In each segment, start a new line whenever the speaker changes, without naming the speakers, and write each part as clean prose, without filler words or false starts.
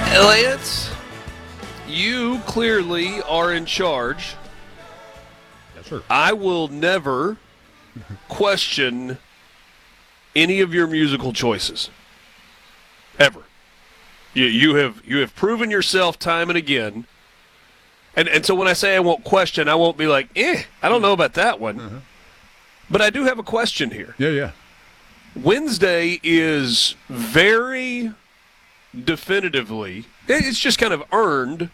Lance, you clearly are in charge.
Yes, sir.
I will never question any of your musical choices. Ever. You have proven yourself time and again. And so when I say I won't question, I won't be like, I don't know about that one.
Uh-huh.
But I do have a question here.
Yeah.
Wednesday is very definitively, it's just kind of earned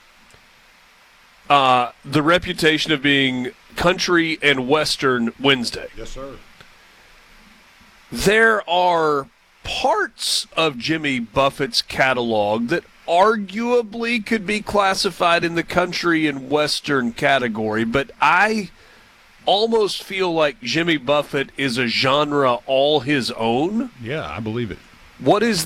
the reputation of being country and western Wednesday.
Yes, sir.
There are parts of Jimmy Buffett's catalog that arguably could be classified in the country and western category, but I almost feel like Jimmy Buffett is a genre all his own.
Yeah, I believe it.
What is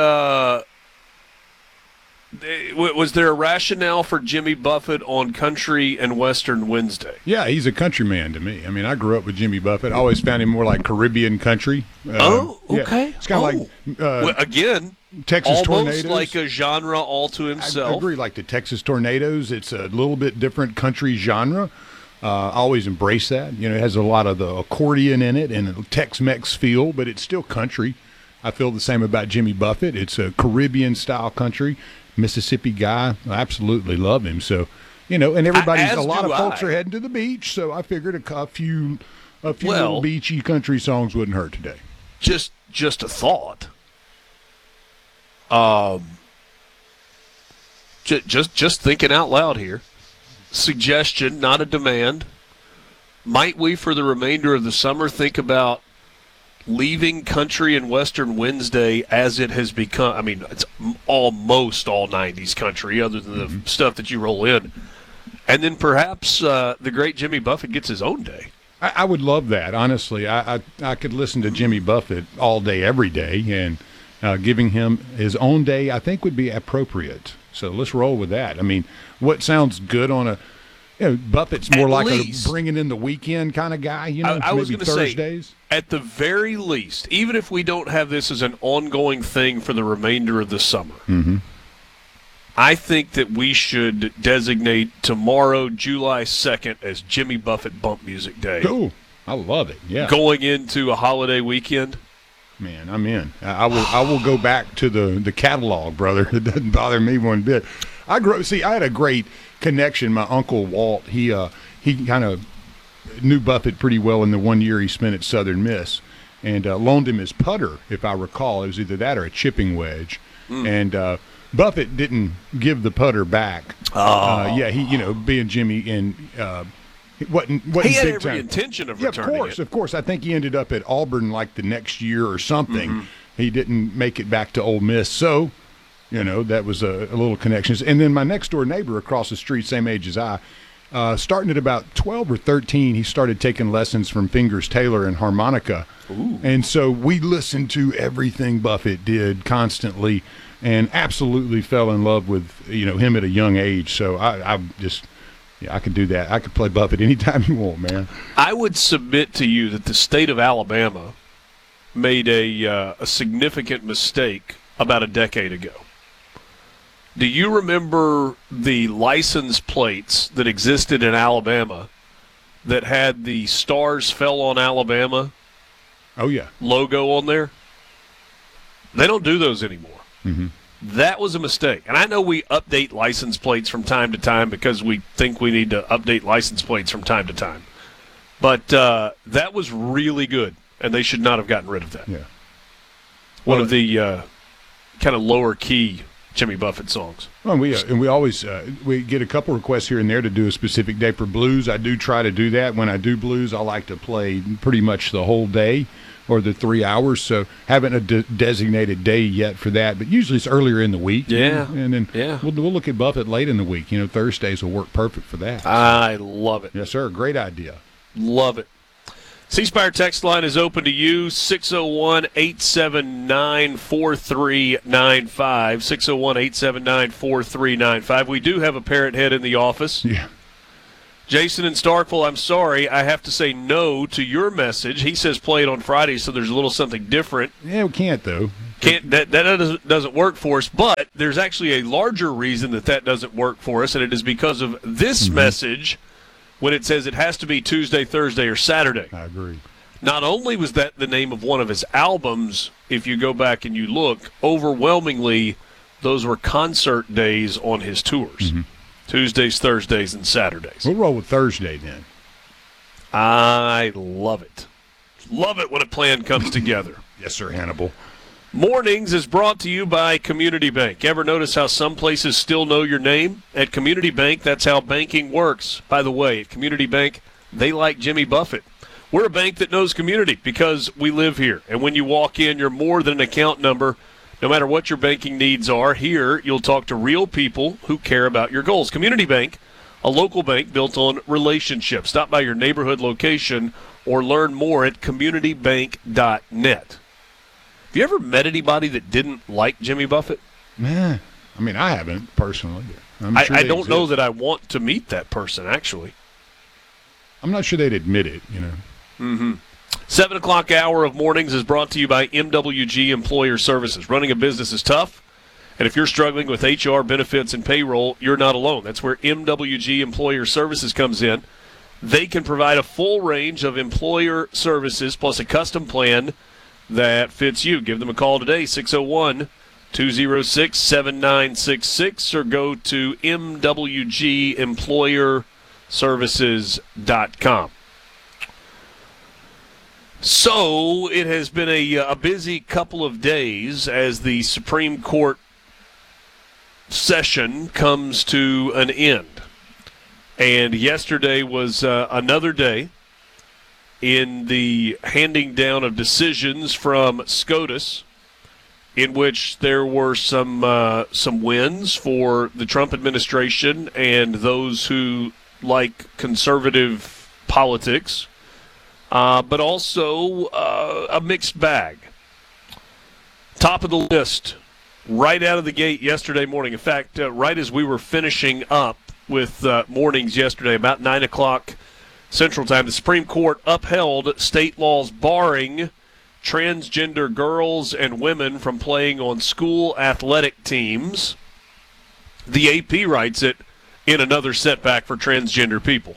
was there a rationale for Jimmy Buffett on country and western Wednesday?
Yeah, he's a countryman to me. I mean, I grew up with Jimmy Buffett. I always found him more like Caribbean country.
Okay.
Yeah. It's kind of like
well, again,
Texas
almost
Tornadoes.
like a genre all to himself.
I agree, like the Texas Tornadoes. It's a little bit different country genre. I always embrace that. You know, it has a lot of the accordion in it and a Tex-Mex feel, but it's still country. I feel the same about Jimmy Buffett. It's a Caribbean-style country. Mississippi guy. I absolutely love him. So, you know, and everybody's, a lot of folks are heading to the beach, so I figured a few little beachy country songs wouldn't hurt today.
Just a thought. Just thinking out loud here. Suggestion, not a demand. Might we, for the remainder of the summer, think about leaving country and western Wednesday as it has become? I mean, it's almost all 90s country other than the stuff that you roll in. And then perhaps the great Jimmy Buffett gets his own day.
I would love that, honestly. I could listen to Jimmy Buffett all day, every day, and giving him his own day I think would be appropriate. So let's roll with that. I mean, what sounds good on Buffett's more like a bringing in the weekend kind of guy, you know,
I was
maybe
going to
Thursdays.
Say, at the very least, even if we don't have this as an ongoing thing for the remainder of the summer, I think that we should designate tomorrow, July 2nd, as Jimmy Buffett Bump Music Day.
Cool. I love it, yeah.
Going into a holiday weekend.
Man, I'm in. I will go back to the catalog, brother. It doesn't bother me one bit. I had a great connection. My uncle Walt, he kind of knew Buffett pretty well in the 1 year he spent at Southern Miss, and loaned him his putter, if I recall. It was either that or a chipping wedge. And Buffett didn't give the putter back. He, being Jimmy, and wasn't
he had
big
every
time.
intention of returning it.
Of course. I think he ended up at Auburn like the next year or something. He didn't make it back to Ole Miss, so that was a little connection. And then my next door neighbor across the street, same age as I, starting at about 12 or 13, he started taking lessons from Fingers Taylor and harmonica. Ooh. And so we listened to everything Buffett did constantly, and absolutely fell in love with him at a young age. So I could do that. I could play Buffett anytime you want, man.
I would submit to you that the state of Alabama made a significant mistake about a decade ago. Do you remember the license plates that existed in Alabama that had the Stars Fell on Alabama logo on there? They don't do those anymore. That was a mistake. And I know we update license plates from time to time because we think we need to update license plates from time to time. But that was really good, and they should not have gotten rid of that.
Yeah.
One of the kind of lower-key Jimmy Buffett songs.
Well, we always we get a couple requests here and there to do a specific day for blues. I do try to do that. When I do blues, I like to play pretty much the whole day or the 3 hours. So haven't a designated day yet for that, but usually it's earlier in the week.
Yeah,
and then we'll look at Buffett late in the week. Thursdays will work perfect for that.
I love it.
Yes, sir. Great idea.
Love it. C-Spire text line is open to you, 601-879-4395, 601-879-4395. We do have a parrot head in the office.
Yeah.
Jason in Starkville, I'm sorry, I have to say no to your message. He says play it on Friday, so there's a little something different.
Yeah, we can't, though.
That doesn't work for us, but there's actually a larger reason that doesn't work for us, and it is because of this message when it says it has to be Tuesday, Thursday, or Saturday.
I agree.
Not only was that the name of one of his albums, if you go back and you look, overwhelmingly those were concert days on his tours. Tuesdays, Thursdays, and Saturdays.
We'll roll with Thursday then.
I love it. Love it when a plan comes together.
Yes, sir, Hannibal.
Mornings is brought to you by Community Bank. Ever notice how some places still know your name? At Community Bank, that's how banking works. By the way, at Community Bank, they like Jimmy Buffett. We're a bank that knows community because we live here. And when you walk in, you're more than an account number. No matter what your banking needs are, here you'll talk to real people who care about your goals. Community Bank, a local bank built on relationships. Stop by your neighborhood location or learn more at communitybank.net. Have you ever met anybody that didn't like Jimmy Buffett?
Nah. I mean, I haven't personally.
I don't know that I want to meet that person, actually.
I'm not sure they'd admit it, you know.
7 o'clock hour of mornings is brought to you by MWG Employer Services. Running a business is tough, and if you're struggling with HR, benefits, and payroll, you're not alone. That's where MWG Employer Services comes in. They can provide a full range of employer services plus a custom plan that fits you. Give them a call today, 601-206-7966, or go to MWGEmployerServices.com. So it has been a busy couple of days as the Supreme Court session comes to an end. And yesterday was another day in the handing down of decisions from SCOTUS, in which there were some wins for the Trump administration and those who like conservative politics. But also a mixed bag. Top of the list, right out of the gate yesterday morning. In fact, right as we were finishing up with mornings yesterday, about 9 o'clock Central Time, the Supreme Court upheld state laws barring transgender girls and women from playing on school athletic teams. The AP writes it in another setback for transgender people.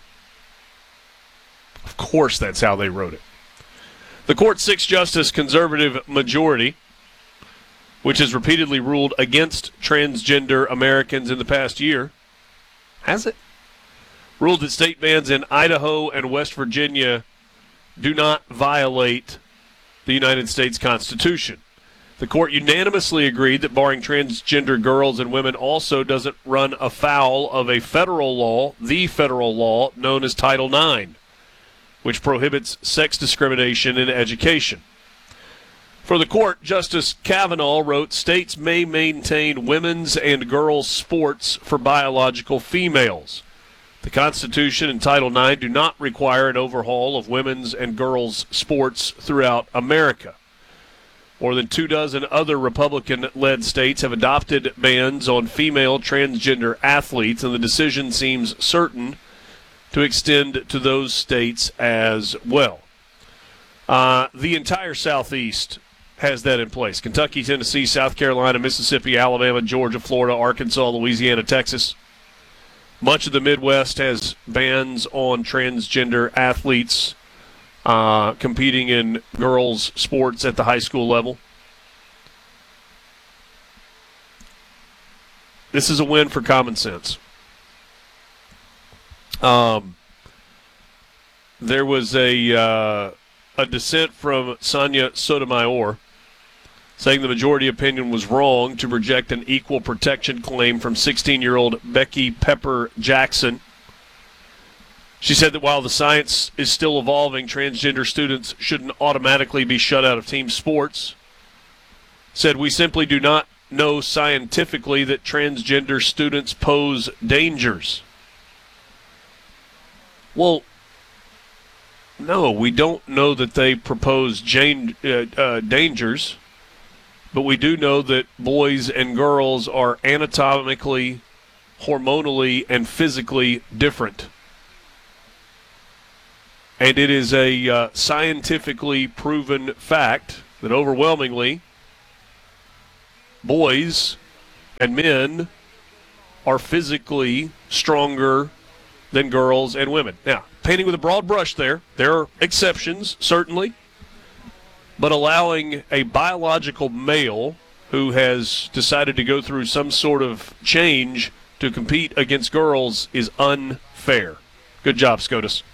Of course, that's how they wrote it. The court's six-justice conservative majority, which has repeatedly ruled against transgender Americans in the past year, has it? Ruled that state bans in Idaho and West Virginia do not violate the United States Constitution. The court unanimously agreed that barring transgender girls and women also doesn't run afoul of a federal law, the federal law known as Title IX, which prohibits sex discrimination in education. For the court, Justice Kavanaugh wrote, states may maintain women's and girls' sports for biological females. The Constitution and Title IX do not require an overhaul of women's and girls' sports throughout America. More than 24 other Republican-led states have adopted bans on female transgender athletes, and the decision seems certain to extend to those states as well. The entire Southeast has that in place. Kentucky, Tennessee, South Carolina, Mississippi, Alabama, Georgia, Florida, Arkansas, Louisiana, Texas. Much of the Midwest has bans on transgender athletes competing in girls' sports at the high school level. This is a win for common sense. There was a dissent from Sonia Sotomayor saying the majority opinion was wrong to reject an equal protection claim from 16-year-old Becky Pepper Jackson. She said that while the science is still evolving, transgender students shouldn't automatically be shut out of team sports. Said, we simply do not know scientifically that transgender students pose dangers. Well, no, we don't know that they propose dangers, but we do know that boys and girls are anatomically, hormonally, and physically different. And it is a scientifically proven fact that overwhelmingly boys and men are physically stronger than girls and women. Now, painting with a broad brush there are exceptions, certainly, but allowing a biological male who has decided to go through some sort of change to compete against girls is unfair. Good job, SCOTUS.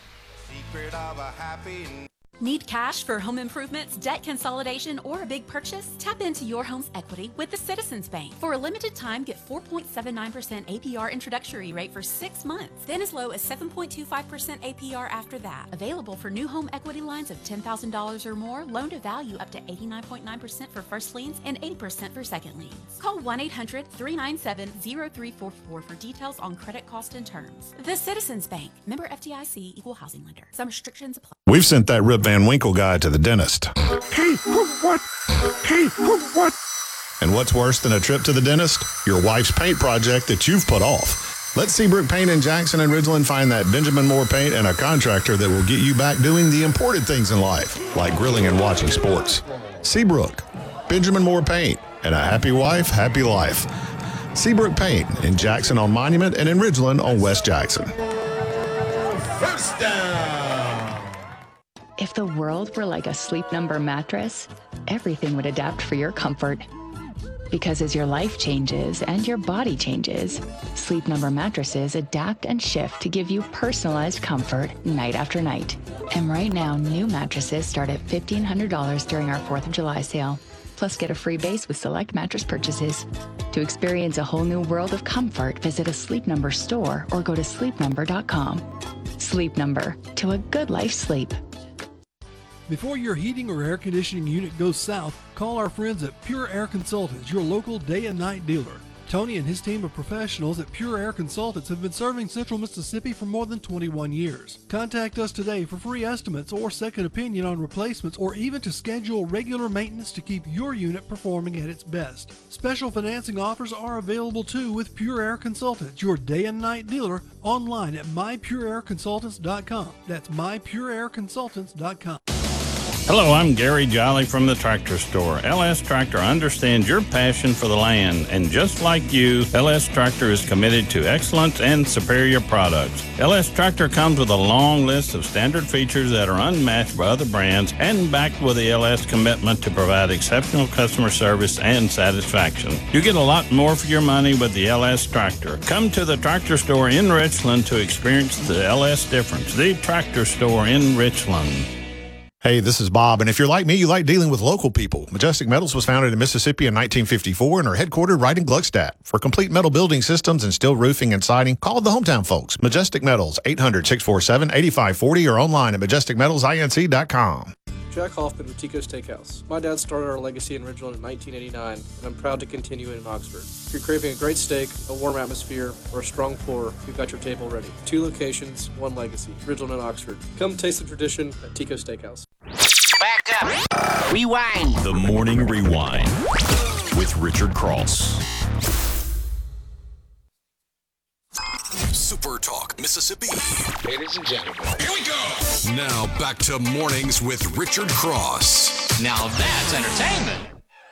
Need cash for home improvements, debt consolidation, or a big purchase? Tap into your home's equity with the Citizens Bank. For a limited time, get 4.79% APR introductory rate for 6 months, then as low as 7.25% APR after that. Available for new home equity lines of $10,000 or more, loan to value up to 89.9% for first liens and 80% for second liens. Call 1-800-397-0344 for details on credit cost and terms. The Citizens Bank, member FDIC, equal housing lender. Some restrictions apply.
We've sent that Rip Van Winkle guy to the dentist.
What?
And what's worse than a trip to the dentist? Your wife's paint project that you've put off. Let Seabrook Paint in Jackson and Ridgeland find that Benjamin Moore Paint and a contractor that will get you back doing the important things in life, like grilling and watching sports. Seabrook, Benjamin Moore Paint, and a happy wife, happy life. Seabrook Paint in Jackson on Monument and in Ridgeland on West Jackson.
First down.
If the world were like a Sleep Number mattress, everything would adapt for your comfort. Because as your life changes and your body changes, Sleep Number mattresses adapt and shift to give you personalized comfort night after night. And right now, new mattresses start at $1,500 during our 4th of July sale. Plus, get a free base with select mattress purchases. To experience a whole new world of comfort, visit a Sleep Number store or go to sleepnumber.com. Sleep Number, to a good life sleep.
Before your heating or air conditioning unit goes south, call our friends at Pure Air Consultants, your local day and night dealer. Tony and his team of professionals at Pure Air Consultants have been serving Central Mississippi for more than 21 years. Contact us today for free estimates or second opinion on replacements, or even to schedule regular maintenance to keep your unit performing at its best. Special financing offers are available too with Pure Air Consultants, your day and night dealer, online at mypureairconsultants.com. That's mypureairconsultants.com.
Hello, I'm Gary Jolly from the Tractor Store. LS Tractor understands your passion for the land, and just like you, LS Tractor is committed to excellence and superior products. LS Tractor comes with a long list of standard features that are unmatched by other brands, and backed with the LS commitment to provide exceptional customer service and satisfaction. You get a lot more for your money with the LS Tractor. Come to the Tractor Store in Richland to experience the LS difference. The Tractor Store in Richland.
Hey, this is Bob, and if you're like me, you like dealing with local people. Majestic Metals was founded in Mississippi in 1954 and are headquartered right in Gluckstadt. For complete metal building systems and steel roofing and siding, call the hometown folks. Majestic Metals, 800-647-8540 or online at majesticmetalsinc.com.
Jack Hoffman with Tico Steakhouse. My dad started our legacy in Ridgeland in 1989, and I'm proud to continue it in Oxford. If you're craving a great steak, a warm atmosphere, or a strong pour, we've got your table ready. 2 locations, 1 legacy, Ridgeland and Oxford. Come taste the tradition at Tico Steakhouse.
Back up. Rewind.
The Morning Rewind with Richard Cross. Super Talk, Mississippi.
Ladies and gentlemen,
Here we go. Now back to Mornings with Richard Cross.
now that's entertainment.